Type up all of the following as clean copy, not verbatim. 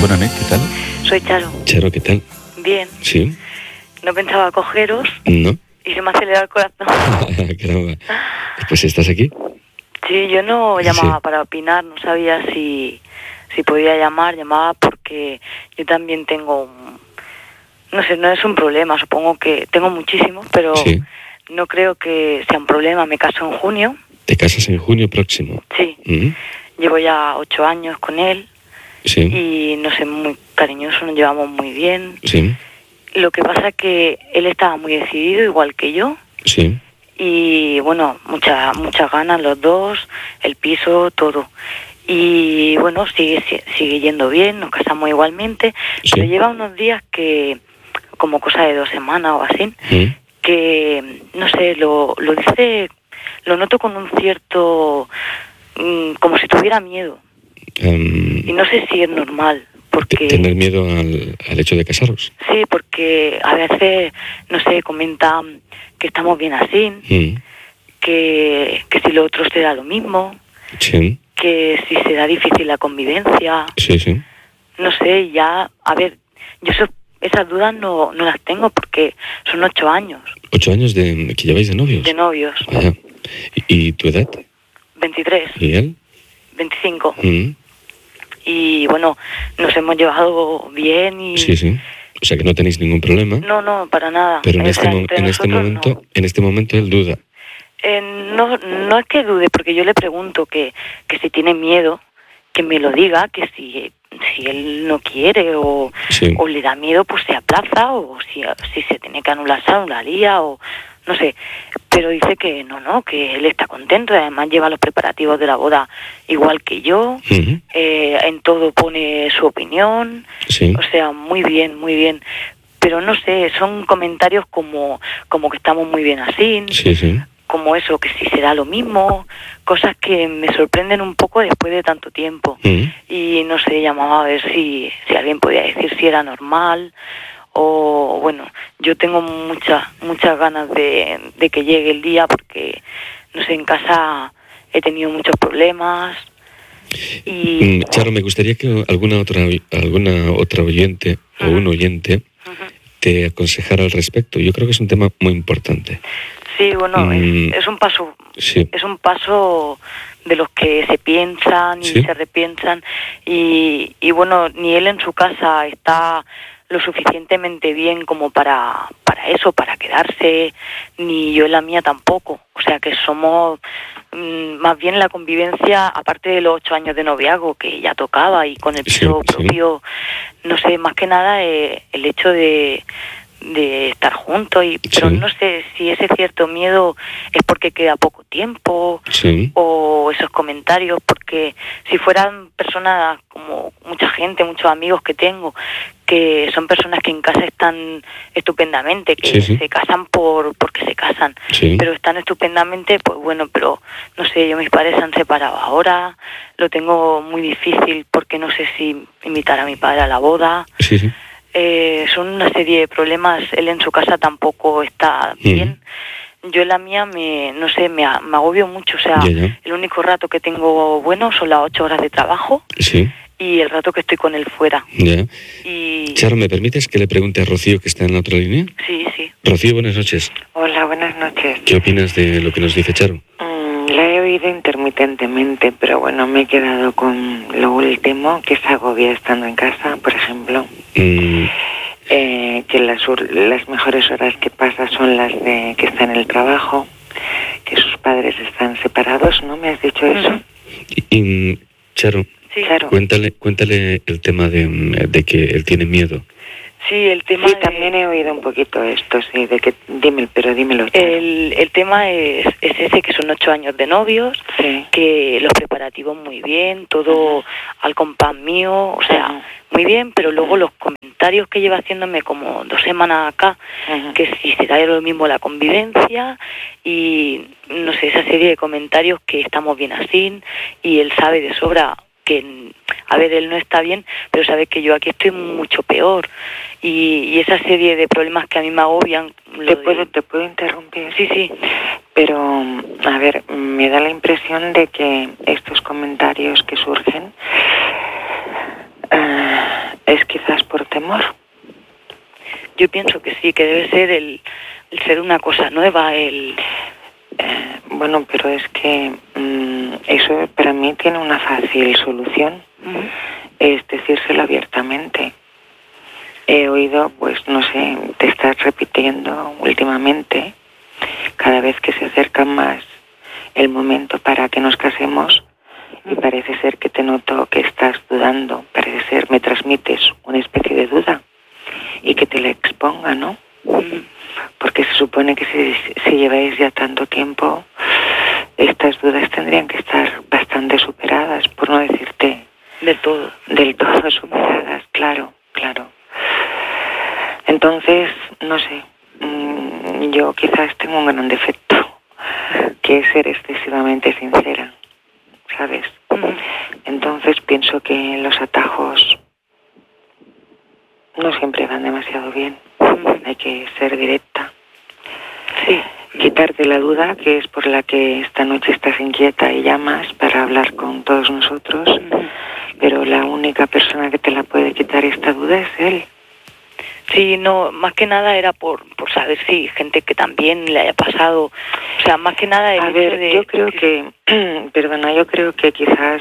Buenas noches, ¿qué tal? Soy Charo. Charo, ¿qué tal? Bien. Sí. No pensaba cogeros ¿No? y se me ha acelerado el corazón. Caramba. Pues estás aquí. Sí, yo no llamaba Sí. para opinar, no sabía si podía llamar, llamaba porque yo también tengo no sé, no es un problema, supongo que tengo muchísimos, pero Sí. no creo que sea un problema. Me caso en junio. ¿Te casas en junio próximo? Sí. Llevo ya 8 años con él. Sí. Y no sé, muy cariñoso, nos llevamos muy bien. Sí. Lo que pasa es que él estaba muy decidido, igual que yo. Sí. Y bueno, muchas ganas los dos, el piso, todo. Y bueno, sigue yendo bien, nos casamos igualmente, Sí. pero lleva unos días que, como cosa de 2 semanas o así, que no sé, lo dice, lo noto con un cierto, como si tuviera miedo. Y no sé si es normal, porque... ¿Tener miedo al hecho de casaros? Sí, porque a veces, no sé, comenta que estamos bien así, que si lo otro será lo mismo, Sí. que si será difícil la convivencia. Sí, sí. No sé, ya, a ver, yo esas dudas no las tengo porque son 8 años. 8 años que lleváis de novios. De novios. Vaya. ¿Y tu edad? 23. ¿Y él? 25. Y bueno, nos hemos llevado bien y... Sí, sí. O sea que no tenéis ningún problema. No, para nada. Pero en este momento él duda. No es que dude, porque yo le pregunto que si tiene miedo, que me lo diga, que si él no quiere o le da miedo, pues se aplaza, o si se tiene que anular, se anularía, o no sé. Pero dice que no, que él está contento, además lleva los preparativos de la boda igual que yo, en todo pone su opinión, o sea, muy bien, muy bien. Pero no sé, son comentarios como que estamos muy bien así, como eso, que si será lo mismo, cosas que me sorprenden un poco después de tanto tiempo. Y no sé, llamaba a ver si alguien podía decir si era normal, o bueno, yo tengo muchas ganas de que llegue el día, porque no sé, en casa he tenido muchos problemas. Y Charo, me gustaría que alguna otra oyente o un oyente te aconsejara al respecto. Yo creo que es un tema muy importante. Sí, bueno, es un paso, es un paso de los que se piensan y se repiensan, y bueno, ni él en su casa está lo suficientemente bien como para eso, para quedarse, ni yo en la mía tampoco. O sea que somos más bien la convivencia, aparte de los 8 años de noviazgo que ya tocaba, y con el piso propio, no sé, más que nada el hecho de estar juntos, pero no sé si ese cierto miedo es porque queda poco tiempo, o esos comentarios, porque si fueran personas como mucha gente, muchos amigos que tengo, que son personas que en casa están estupendamente, que se casan porque se casan, pero están estupendamente, pues bueno, pero no sé, mis padres se han separado ahora, lo tengo muy difícil porque no sé si invitar a mi padre a la boda. Son una serie de problemas. Él en su casa tampoco está bien. Yo en la mía me agobio mucho. O sea, el único rato que tengo bueno son las 8 horas de trabajo y el rato que estoy con él fuera. Y... Charo, ¿me permites que le pregunte a Rocío, que está en la otra línea? Sí. Rocío, buenas noches. Hola, buenas noches. ¿Qué opinas de lo que nos dice Charo? La he oído intermitentemente, pero bueno, me he quedado con lo último, que se agobia estando en casa, por ejemplo. Que las mejores horas que pasa son las de que está en el trabajo, que sus padres están separados, ¿no? ¿Me has dicho eso? Y Charo, cuéntale el tema de que él tiene miedo. Sí, el tema... Sí, también he oído un poquito esto, sí, de que... dímelo. El tema es ese, que son 8 años de novios, que los preparativos muy bien, todo al compás mío, o sea, muy bien, pero luego los comentarios que lleva haciéndome como 2 semanas acá, que si será lo mismo la convivencia, y no sé, esa serie de comentarios que estamos bien así, y él sabe de sobra que, a ver, él no está bien, pero sabe que yo aquí estoy mucho peor, y esa serie de problemas que a mí me agobian... ¿Te puedo interrumpir? Sí. Pero, a ver, me da la impresión de que estos comentarios que surgen ¿Es quizás por temor? Yo pienso que sí, que debe ser el ser una cosa nueva, bueno, pero es que eso para mí tiene una fácil solución, es decírselo abiertamente. He oído, pues no sé, te estás repitiendo últimamente, cada vez que se acerca más el momento para que nos casemos, y parece ser que te noto que estás dudando, parece ser, me transmites una especie de duda, y que te la exponga, ¿no? Porque se supone que si lleváis ya tanto tiempo, estas dudas tendrían que estar bastante superadas, por no decirte del todo superadas, claro. Entonces, no sé, yo quizás tengo un gran defecto, que es ser excesivamente sincera, ¿sabes? Entonces pienso que los atajos no siempre van demasiado bien. Hay que ser directa. Sí. Quitarte la duda, que es por la que esta noche estás inquieta y llamas para hablar con todos nosotros, pero la única persona que te la puede quitar esta duda es él. Sí, no, más que nada era por saber si gente que también le haya pasado, o sea, más que nada el hecho de... Yo creo que, perdona, yo creo que quizás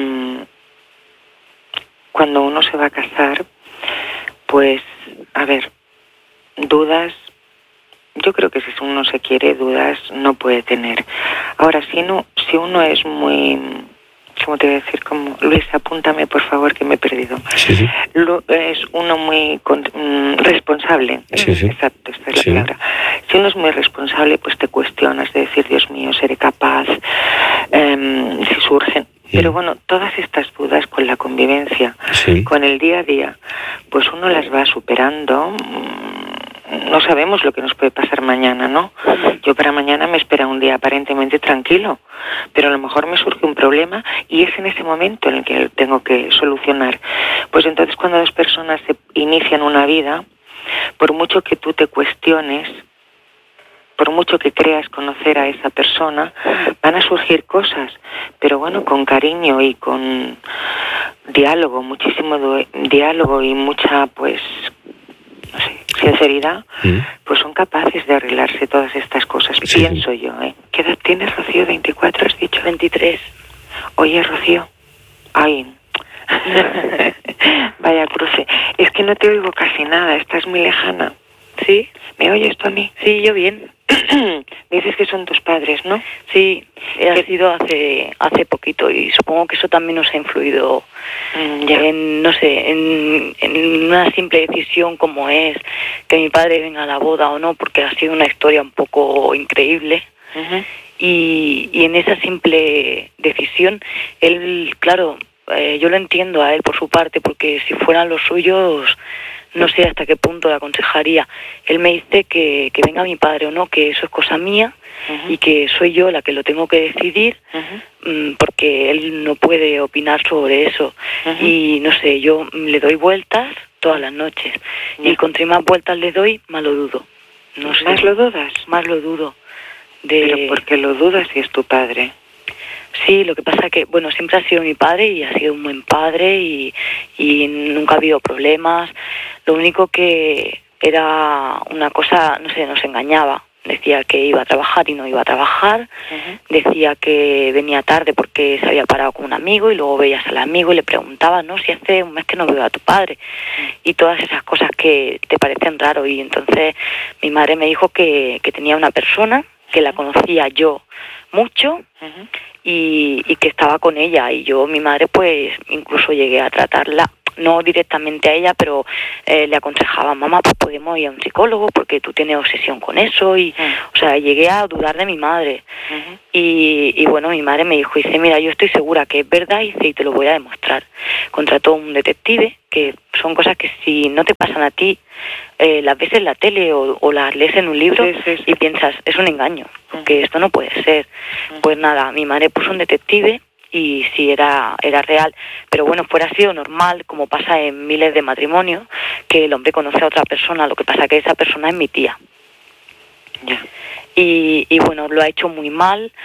cuando uno se va a casar, pues, a ver, dudas, yo creo que si uno se quiere, dudas no puede tener. Ahora, si uno es muy, ¿cómo te voy a decir? Como, Luis, apúntame por favor que me he perdido. Sí. Es uno muy responsable. Sí. Exacto, esta es la palabra. Si uno es muy responsable, pues te cuestionas de decir, Dios mío, seré capaz, si surgen. Pero bueno, todas estas dudas con la convivencia, con el día a día, pues uno las va superando. No sabemos lo que nos puede pasar mañana, ¿no? Yo para mañana me espera un día aparentemente tranquilo, pero a lo mejor me surge un problema y es en ese momento en el que tengo que solucionar. Pues entonces cuando las personas se inician una vida, por mucho que tú te cuestiones, por mucho que creas conocer a esa persona, van a surgir cosas, pero bueno, con cariño y con diálogo, muchísimo diálogo y mucha, pues, no sé, sinceridad, pues son capaces de arreglarse todas estas cosas, pienso yo, ¿eh? ¿Qué edad tienes, Rocío? ¿24 has dicho? 23. Oye, Rocío, ay, vaya cruce, es que no te oigo casi nada, estás muy lejana. ¿Sí? ¿Me oyes tú a mí? Sí, yo bien. Dices que son tus padres, ¿no? Sí, ha sido hace poquito y supongo que eso también nos ha influido en, no sé, en una simple decisión como es que mi padre venga a la boda o no, porque ha sido una historia un poco increíble. Y en esa simple decisión, él, claro, yo lo entiendo a él por su parte, porque si fueran los suyos... No sé hasta qué punto le aconsejaría. Él me dice que venga mi padre o no, que eso es cosa mía y que soy yo la que lo tengo que decidir porque él no puede opinar sobre eso. Y no sé, yo le doy vueltas todas las noches y contra más vueltas le doy, más lo dudo. No sé. ¿Más lo dudas? Más lo dudo. ¿Pero por qué lo dudas si es tu padre? Sí, lo que pasa que, bueno, siempre ha sido mi padre y ha sido un buen padre y nunca ha habido problemas. Lo único que era una cosa, no sé, nos engañaba. Decía que iba a trabajar y no iba a trabajar. Decía que venía tarde porque se había parado con un amigo y luego veías al amigo y le preguntabas, ¿no? Si hace un mes que no veo a tu padre. Y todas esas cosas que te parecen raro. Y entonces mi madre me dijo que tenía una persona que la conocía yo mucho y que estaba con ella. Y yo, mi madre, pues incluso llegué a tratarla, no directamente a ella, pero le aconsejaba, mamá, pues podemos ir a un psicólogo porque tú tienes obsesión con eso. Y o sea, llegué a dudar de mi madre. Y bueno, mi madre me dijo, dice, mira, yo estoy segura que es verdad, y te lo voy a demostrar. Contrató un detective, que son cosas que si no te pasan a ti, las ves en la tele o las lees en un libro y piensas, es un engaño, porque esto no puede ser. Pues nada, mi madre puso un detective y sí, era real. Pero bueno, fuera sido normal, como pasa en miles de matrimonios, que el hombre conoce a otra persona, lo que pasa que esa persona es mi tía. Y bueno, lo ha hecho muy mal, porque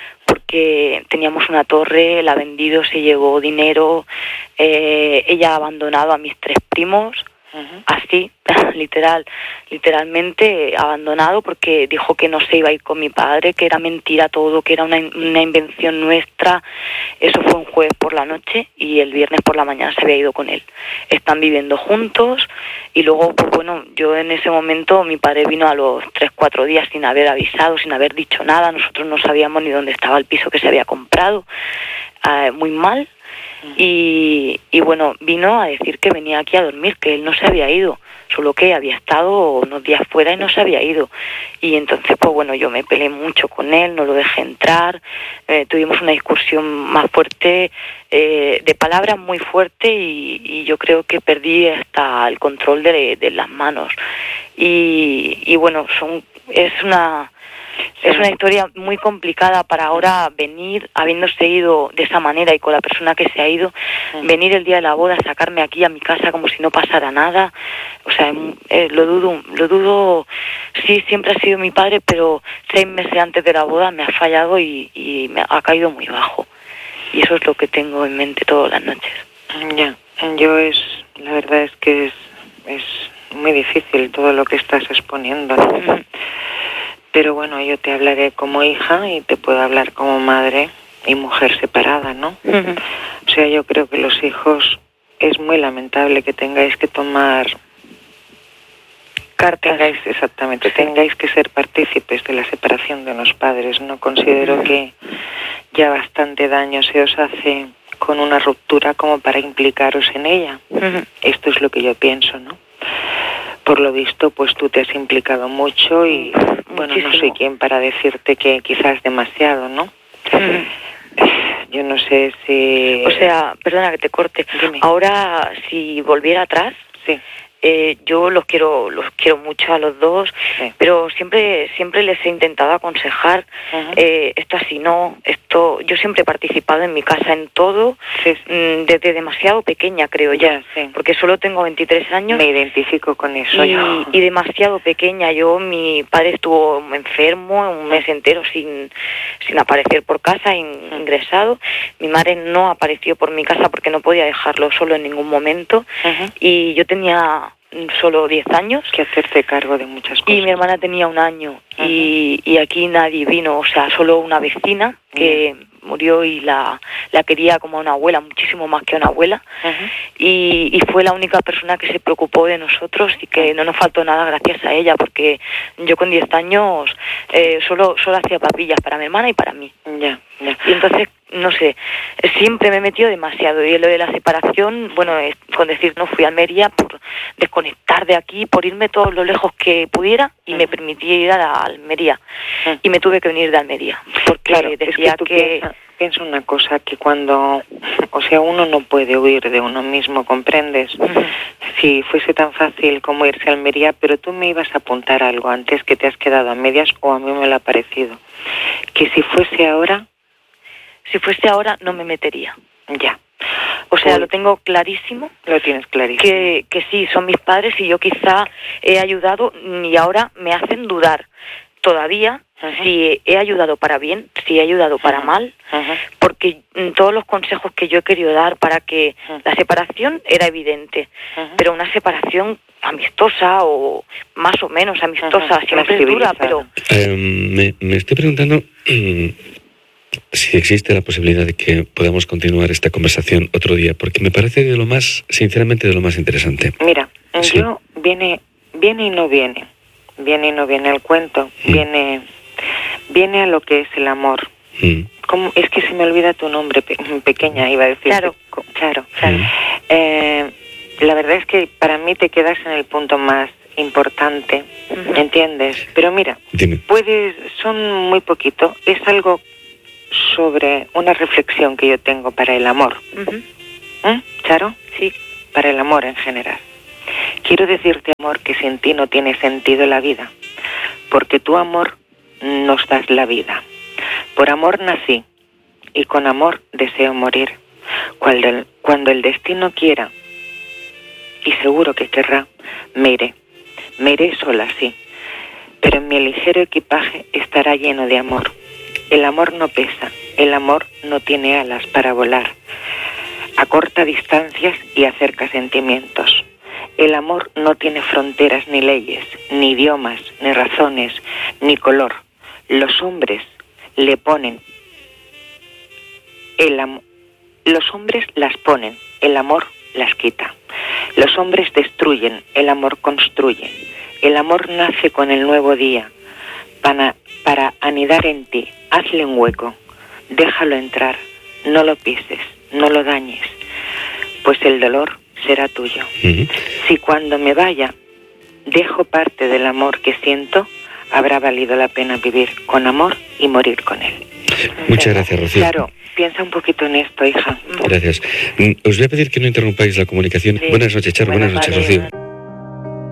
porque teníamos una torre, la ha vendido, se llevó dinero, ella ha abandonado a mis 3 primos, así, literalmente abandonado, porque dijo que no se iba a ir con mi padre, que era mentira todo, que era una invención nuestra. Eso fue un jueves por la noche y el viernes por la mañana se había ido con él. Están viviendo juntos y luego, pues bueno, yo en ese momento, mi padre vino a los 3-4 días sin haber avisado, sin haber dicho nada. Nosotros no sabíamos ni dónde estaba el piso que se había comprado, muy mal. Y bueno, vino a decir que venía aquí a dormir, que él no se había ido, solo que había estado unos días fuera y no se había ido. Y entonces, pues bueno, yo me peleé mucho con él, no lo dejé entrar, tuvimos una discusión más fuerte, de palabras muy fuerte, y yo creo que perdí hasta el control de las manos. Y bueno, es una historia muy complicada para ahora venir, habiéndose ido de esa manera y con la persona que se ha ido, venir el día de la boda, sacarme aquí a mi casa como si no pasara nada. O sea, lo dudo. Sí, siempre ha sido mi padre, pero 6 meses antes de la boda me ha fallado y me ha caído muy bajo. Y eso es lo que tengo en mente todas las noches. Ya, la verdad es que es muy difícil todo lo que estás exponiendo, ¿no? Pero bueno, yo te hablaré como hija y te puedo hablar como madre y mujer separada, ¿no? O sea, yo creo que los hijos, es muy lamentable que tengáis que tomar cartas. Tengáis que ser partícipes de la separación de los padres. No considero que ya bastante daño se os hace con una ruptura como para implicaros en ella. Esto es lo que yo pienso, ¿no? Por lo visto, pues tú te has implicado mucho y, bueno, muchísimo. No soy quien para decirte que quizás demasiado, ¿no? Yo no sé si... O sea, perdona que te corte. Dime. Ahora, si volviera atrás... Sí. Yo los quiero mucho a los dos, sí. Pero siempre les he intentado aconsejar, esto así no, esto. Yo siempre he participado en mi casa en todo, sí. Desde demasiado pequeña, creo ya, sí. Porque solo tengo 23 años. Me identifico con eso. Y demasiado pequeña. Mi padre estuvo enfermo un mes entero sin aparecer por casa, ingresado. Mi madre no apareció por mi casa porque no podía dejarlo solo en ningún momento. Y yo tenía solo 10 años. Que hacerte cargo de muchas cosas. Y mi hermana tenía 1 año. Y aquí nadie vino, o sea, solo una vecina que murió y la quería como una abuela, muchísimo más que una abuela. Y fue la única persona que se preocupó de nosotros y que no nos faltó nada gracias a ella, porque yo con 10 años solo hacía papillas para mi hermana y para mí. Ya. Y entonces, no sé, siempre me he metido demasiado. Y lo de la separación, bueno, con decir, no fui a Almería por desconectar de aquí, por irme todo lo lejos que pudiera, y me permití ir a Almería. Y me tuve que venir de Almería, porque claro, decía es que pienso una cosa, que cuando, o sea, uno no puede huir de uno mismo, ¿comprendes? Si fuese tan fácil como irse a Almería, pero tú me ibas a apuntar algo antes, que te has quedado a medias, o a mí me lo ha parecido, que si fuese ahora no me metería. Ya. O sea, lo tengo clarísimo. Lo tienes clarísimo. Que sí, son mis padres y yo quizá he ayudado y ahora me hacen dudar todavía si he ayudado para bien, si he ayudado para mal, porque todos los consejos que yo he querido dar para que la separación era evidente, pero una separación amistosa o más o menos amistosa, siempre es dura, pero... Me estoy preguntando... si existe la posibilidad de que podamos continuar esta conversación otro día, porque me parece sinceramente de lo más interesante. Mira, yo viene y no viene el cuento, viene a lo que es el amor. ¿Cómo? Es que se me olvida tu nombre, pequeña, iba a decir. Claro. La verdad es que para mí te quedas en el punto más importante, ¿entiendes? Pero mira, dime. Son muy poquito, es algo sobre una reflexión que yo tengo para el amor. ¿Charo? Sí. Para el amor en general. Quiero decirte, amor, que sin ti no tiene sentido la vida, porque tu amor nos das la vida. Por amor nací y con amor deseo morir. Cuando el destino quiera, y seguro que querrá, me iré sola, sí, pero en mi ligero equipaje estará lleno de amor. El amor no pesa, El amor no tiene alas para volar. Acorta distancias y acerca sentimientos. El amor no tiene fronteras ni leyes, ni idiomas, ni razones, ni color. Los hombres le ponen. Los hombres las ponen, el amor las quita. Los hombres destruyen, el amor construye. El amor nace con el nuevo día. Para anidar en ti, hazle un hueco. Déjalo entrar, no lo pises, no lo dañes, pues el dolor será tuyo. Si cuando me vaya dejo parte del amor que siento, habrá valido la pena vivir con amor y morir con él. Muchas gracias, Rocío. Claro, piensa un poquito en esto, hija. Gracias. Os voy a pedir que no interrumpáis la comunicación. Sí. Buenas noches, Charo. Buenas noches, Rocío.